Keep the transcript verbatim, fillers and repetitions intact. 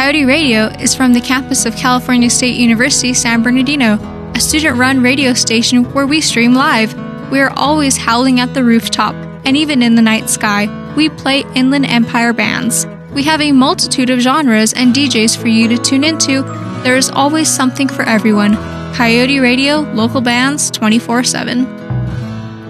Coyote Radio is from the campus of California State University, San Bernardino, a student-run radio station where we stream live. We are always howling at the rooftop, and even in the night sky, we play Inland Empire bands. We have a multitude of genres and D Js for you to tune into. There is always something for everyone. Coyote Radio, local bands, twenty-four seven.